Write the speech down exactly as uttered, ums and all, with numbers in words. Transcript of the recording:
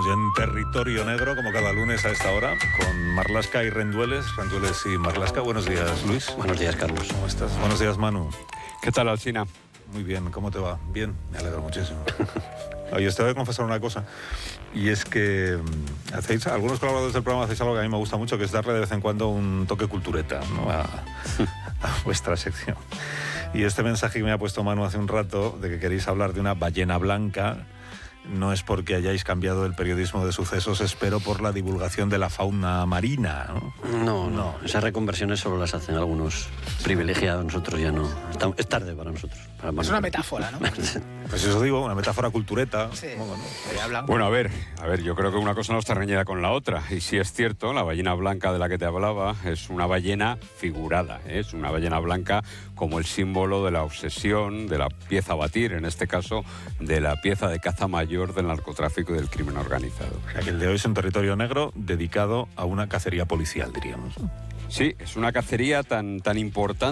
Estamos ya en territorio negro, como cada lunes a esta hora, con Marlaska y Rendueles. Rendueles y Marlaska. Buenos días, Luis. Buenos días, Carlos. ¿Cómo estás? Buenos días, Manu. ¿Qué tal, Alsina? Muy bien, ¿cómo te va? Bien, me alegro muchísimo. Oye, os tengo que confesar una cosa, y es que mmm, hacéis, algunos colaboradores del programa hacéis algo que a mí me gusta mucho, que es darle de vez en cuando un toque cultureta, ¿no? a, a vuestra sección. Y este mensaje que me ha puesto Manu hace un rato, de que queréis hablar de una ballena blanca, no es porque hayáis cambiado el periodismo de sucesos, espero por la divulgación de la fauna marina, ¿no? No, no, esas reconversiones solo las hacen algunos privilegiados, nosotros ya no. Es tarde para nosotros. Para es una metáfora, ¿no? Pues eso digo, una metáfora cultureta. Sí, ¿Cómo no? Bueno, a ver, a ver, yo creo que una cosa no está reñida con la otra. Y sí es cierto, la ballena blanca de la que te hablaba es una ballena figurada, ¿eh? Es una ballena blanca como el símbolo de la obsesión, de la pieza a batir, en este caso, de la pieza de caza mayor del narcotráfico y del crimen organizado. O sea, que el de hoy es un territorio negro dedicado a una cacería policial, diríamos. Sí, es una cacería tan, tan importante